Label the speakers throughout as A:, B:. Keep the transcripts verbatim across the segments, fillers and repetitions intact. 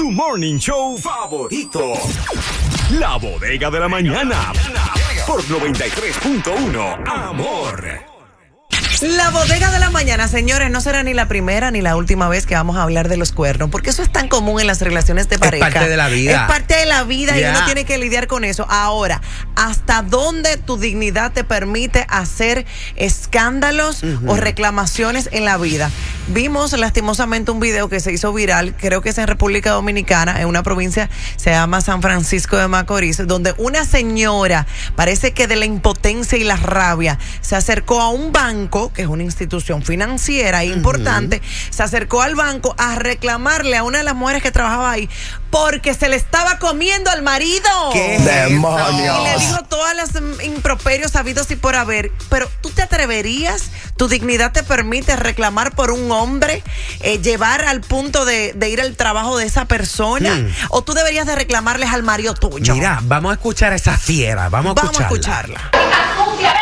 A: tu morning show favorito. La Bodega de la Mañana. Por noventa y tres punto uno. Amor.
B: La Bodega de la Mañana, señores, no será ni la primera ni la última vez que vamos a hablar de los cuernos, porque eso es tan común en las relaciones de pareja.
C: Es parte de la vida.
B: Es parte de la vida
C: yeah.
B: y uno tiene que lidiar con eso. Ahora, ¿hasta dónde tu dignidad te permite hacer escándalos uh-huh. o reclamaciones en la vida? Vimos lastimosamente un video que se hizo viral, creo que es en República Dominicana, en una provincia, se llama San Francisco de Macorís, donde una señora, parece que de la impotencia y la rabia, se acercó a un banco, que es una institución financiera importante, uh-huh. se acercó al banco a reclamarle a una de las mujeres que trabajaba ahí porque se le estaba comiendo al marido.
C: ¡Qué
B: demonios! Y le dijo todas las improperios habidos y por haber. Pero ¿tú te atreverías? ¿Tu dignidad te permite reclamar por un hombre? Eh, ¿Llevar al punto de, de ir al trabajo de esa persona? Mm. ¿O tú deberías de reclamarles al marido tuyo?
C: Mira, vamos a escuchar a esa fiera. Vamos a
B: vamos
C: escucharla.
B: Vamos a escucharla.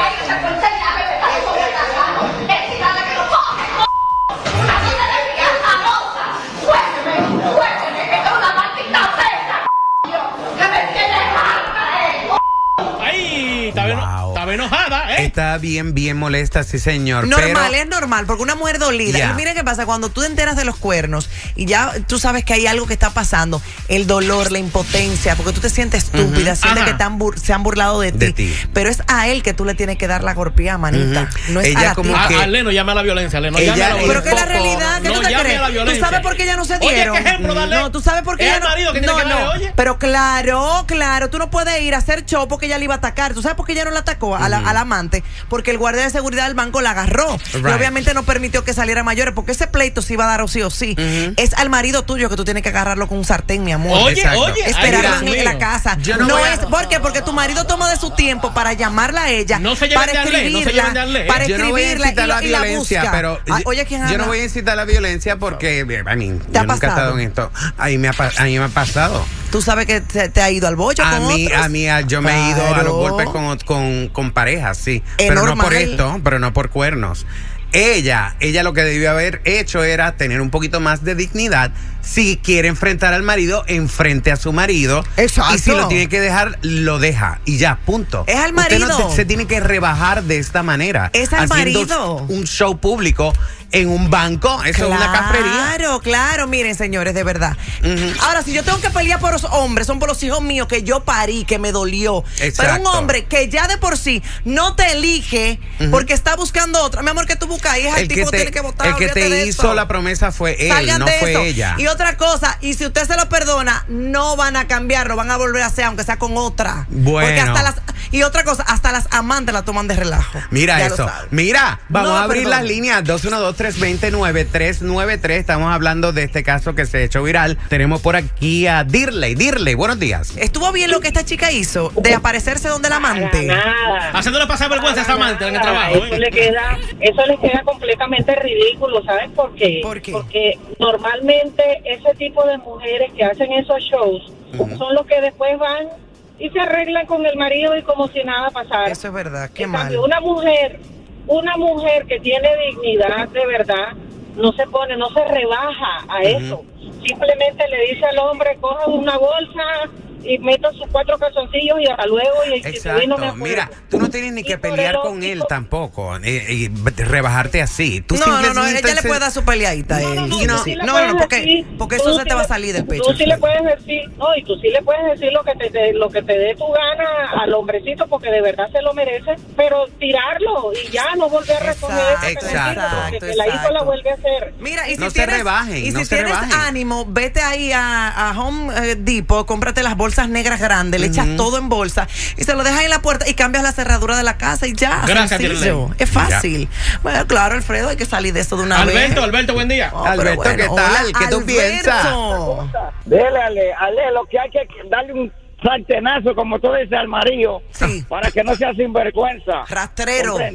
C: Enojada, ¿eh? Está bien, bien molesta, sí, señor.
B: Normal,
C: pero...
B: es normal, porque una mujer dolida. Yeah. Y mira qué pasa, cuando tú te enteras de los cuernos y ya tú sabes que hay algo que está pasando, el dolor, la impotencia, porque tú te sientes estúpida, uh-huh. sientes Ajá. que te han bur- se han burlado de, de ti, ti. Pero es a él que tú le tienes que dar la golpeada, manita. Uh-huh. No es
C: ella
B: a
C: como
B: ti.
C: que...
D: A, a Leno llama a la violencia, Leno.
C: Ella,
D: llama a la
B: pero que es la realidad, ¿qué
D: no,
B: tú te crees? ¿Tú sabes por qué ya no se dieron?
D: Oye, ¿qué ejemplo, dale?
B: No, tú sabes por qué
D: es
B: ya
D: el
B: no...
D: marido que
B: no,
D: tiene que darle,
B: no.
D: oye.
B: Pero claro, claro, tú no puedes ir a hacer show porque ella le iba a atacar. ¿Tú sabes por qué ella no la atacó a la, uh-huh. al amante? Porque el guardia de seguridad del banco la agarró. Right. Y obviamente no permitió que saliera mayores, porque ese pleito se iba a dar o sí o sí. Uh-huh. Es al marido tuyo que tú tienes que agarrarlo con un sartén, mi amor.
D: Oye,
B: Exacto.
D: oye.
B: Esperarlo
D: Ay,
B: en, en la casa.
C: Yo no
B: no
C: voy a...
B: es, ¿por qué? Porque tu marido toma de su tiempo para llamarla a ella,
D: no se
B: para
D: escribirla,
B: no
D: se
B: para
C: yo no voy a incitar
B: y,
C: la
B: y la
C: violencia,
B: busca.
C: pero
B: ah, oye, ¿quién
C: yo
B: habla?
C: no voy a incitar la violencia porque, I mean,
B: ¿Te
C: yo
B: ha
C: nunca he
B: pasado?
C: estado en esto. A mí me ha, a mí me ha pasado.
B: Tú sabes que te, te ha ido al bollo
C: a
B: con
C: mí,
B: otros.
C: A mí, a, yo me he ido a los golpes con, con, con parejas, sí.
B: Es
C: pero
B: normal.
C: no por esto, pero no por cuernos. Ella, ella lo que debió haber hecho era tener un poquito más de dignidad. Si quiere enfrentar al marido, enfrente a su marido.
B: Exacto.
C: Y si lo tiene que dejar, lo deja. Y ya, punto.
B: Es al marido.
C: Usted no te, se tiene que rebajar de esta manera.
B: Es al marido.
C: Un show público en un banco. Eso
B: claro,
C: es una cafrería.
B: Claro, claro. Miren, señores, de verdad. Uh-huh. Ahora, si yo tengo que pelear por los hombres, son por los hijos míos que yo parí, que me dolió.
C: Exacto.
B: Pero un hombre que ya de por sí no te elige uh-huh. porque está buscando otra. Mi amor, que tú buscas ahí es el, el tipo que tiene que votar.
C: El que te hizo
B: eso.
C: la promesa fue él,
B: Salgan
C: no
B: de
C: fue
B: eso.
C: ella.
B: Y otra cosa, y si usted se lo perdona, no van a cambiar, no van a volver a ser, aunque sea con otra.
C: Bueno.
B: Porque hasta las, y otra cosa, hasta las amantes la toman de relajo.
C: Mira ya eso. Mira, vamos
B: no,
C: a abrir
B: perdón.
C: las líneas dos uno dos, tres dos cero, nueve tres nueve tres. Estamos hablando de este caso que se ha hecho viral. Tenemos por aquí a Dirley. Dirley, buenos días.
B: ¿Estuvo bien lo que esta chica hizo de aparecerse donde el amante?
E: Nada.
D: Haciéndole pasar vergüenza a esa amante en el trabajo.
E: Eso, ¿eh? le queda, eso le queda completamente ridículo. ¿Sabes por qué?
B: ¿Por qué?
E: Porque normalmente ese tipo de mujeres que hacen esos shows uh-huh. son los que después van y se arreglan con el marido y como si nada pasara.
B: Eso es verdad, qué
E: en
B: mal.
E: cambio, una mujer, una mujer que tiene dignidad de verdad, no se pone, no se rebaja a uh-huh. eso. Simplemente le dice al hombre, coja una bolsa y meta sus cuatro calzoncillos y hasta luego. Y,
C: Exacto.
E: Y no me
C: Mira, tú no tienes ni que pelear
E: el,
C: con él por... tampoco y, y rebajarte así. Tú
B: no, no, no, ella
C: entonces...
B: le puede dar su peleadita.
E: No, no, no,
B: no,
E: sí
B: no, no, no, porque,
E: decir,
B: porque eso se te va a salir del pecho.
E: Tú sí le puedes decir, no, y tú sí le puedes decir lo que te, te lo que te dé tu gana al hombrecito porque de verdad se lo merece, pero tirarlo y ya no volver a responder.
C: Exacto,
E: porque que la hizo la vuelve a hacer.
B: Mira, y si
C: no
B: tienes,
C: se rebajen,
B: y si
C: no se
B: tienes
C: rebajen.
B: ánimo, vete ahí a, a Home Depot, cómprate las bolsas negras grandes, le echas uh-huh. todo en bolsa y se lo dejas en la puerta y cambias la cerradura de la casa y ya.
D: Gracias,
B: sencillo. Es fácil. Ya. Bueno, claro, Alfredo, hay que salir de eso de una
D: Alberto,
B: vez.
D: Alberto, Alberto, buen día.
C: Oh, Alberto, bueno, ¿qué tal?
B: Hola,
C: ¿Qué tú
B: Alberto.
C: piensas?
F: Dele, Ale, Ale, lo que hay que darle un sartenazo, como tú dices, al marido,
B: sí.
F: para que no sea sinvergüenza.
B: Rastrero.
F: ¿Comprende?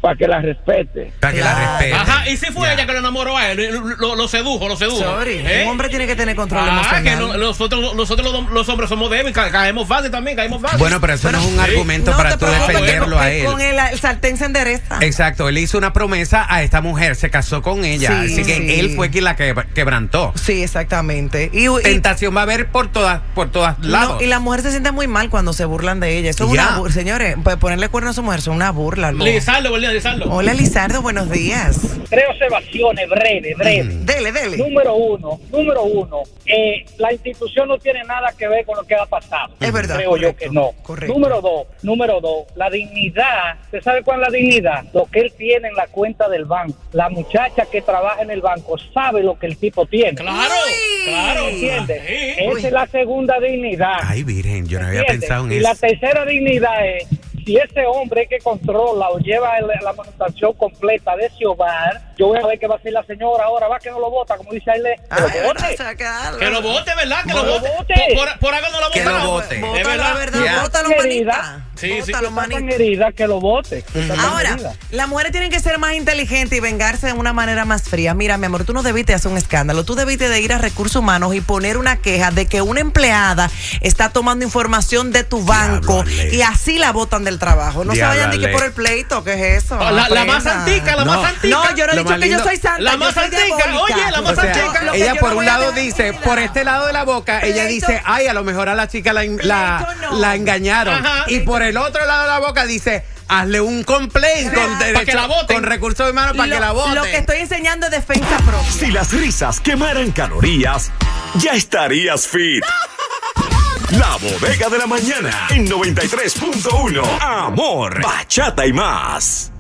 F: para que la respete.
C: Para que la
B: Claro.
C: respete.
D: Ajá, y si fue
C: Ya.
D: ella que lo enamoró a él, lo, lo sedujo, lo sedujo.
B: Sorry,
D: ¿Eh?
B: un hombre tiene que tener control
D: Ah,
B: emocional.
D: que no- nosotros, nosotros los, los hombres somos débiles, ca- caemos fácil también, caemos fácil.
C: Bueno, pero eso no es un
D: sí.
C: argumento
B: No
C: para
B: te
C: tú
B: preocupes,
C: defenderlo
B: que
C: a él.
B: Con el, el sartén se endereza.
C: Exacto, él hizo una promesa a esta mujer, se casó con ella,
B: Sí,
C: así que
B: sí.
C: él fue quien la que- quebrantó.
B: Sí, exactamente. Y, y-
C: Tentación va a haber por todas, por todas lados.
B: no, y la mujer se siente muy mal cuando se burlan de ella. Eso es
C: Ya.
B: una burla. Señores, pues ponerle cuerno a su mujer es una burla. ¿no?
D: Lizardo, ¿verdad? Lizardo.
B: Hola, Lizardo, buenos días.
F: Tres observaciones breves, breves.
B: Dele, dele.
F: Número uno, número uno, eh, la institución no tiene nada que ver con lo que ha pasado.
B: Es verdad,
F: Creo
B: correcto,
F: yo que no.
B: correcto.
F: Número dos, número dos, la dignidad. ¿Usted sabe cuál es la dignidad? Lo que él tiene en la cuenta del banco. La muchacha que trabaja en el banco sabe lo que el tipo tiene.
D: Claro,
B: Uy.
D: claro.
F: ¿Entiendes?
D: Sí.
F: Esa es la segunda dignidad.
C: Ay, virgen, yo no había
F: ¿Entiendes?
C: pensado en
F: y
C: eso.
F: la tercera dignidad es, si ese hombre que controla o lleva el- la manutención completa de ese hogar, yo voy a ver qué va a hacer la señora ahora, va que no lo vota, como dice Aile, que
B: Ay,
F: lo vote.
B: no, se va a quedar-
D: Que lo vote, ¿verdad? Que
F: No
D: lo
F: lo
D: vote.
F: vote.
D: Por, por, por algo no lo
C: Que
D: votan.
C: lo vote.
B: Bótalo,
D: Es verdad.
B: de verdad,
C: Ya.
B: bótalo,
F: Querida.
B: manita.
D: Sí, sí.
B: Bótalo,
F: Está tan
B: manita.
F: herida que lo vote. Está tan
B: Ahora,
F: herida.
B: las mujeres tienen que ser más inteligentes y vengarse de una manera más fría. Mira, mi amor, tú no debiste hacer un escándalo. Tú debiste de ir a recursos humanos y poner una queja de que una empleada está tomando información de tu banco
C: Ale.
B: y así la botan del trabajo. No
C: Diablo,
B: se vayan ni que
C: Ale.
B: por el pleito. ¿Qué es eso?
D: La, la
B: Aprenda.
D: más antica, la
C: No.
D: más antica.
B: No, yo no he
C: Lo
B: dicho
C: más
B: que yo
C: lindo-
B: soy santa.
D: La
B: yo
D: más
B: soy
D: antica,
B: diabólica.
D: oye, la más
C: O sea,
D: antica.
B: Lo que
C: ella
B: yo
C: por
B: no
C: un
B: voy a
C: lado
B: decir,
C: dice,
B: ¿verdad?
C: por este lado de la boca, ella
B: Pleito-
C: dice, ay, a lo mejor a la chica la, la,
B: Pleito no.
C: la engañaron.
D: Ajá.
C: Y por el otro lado de la boca dice, hazle un complaint con,
B: Para
C: derecho-
D: que la voten.
C: con recursos humanos para
B: Lo-
C: que la voten.
B: Lo que estoy enseñando es defensa propia.
A: Si las risas quemaran calorías, ya estarías fit. La Bodega de la Mañana en noventa y tres punto uno. Amor, bachata y más.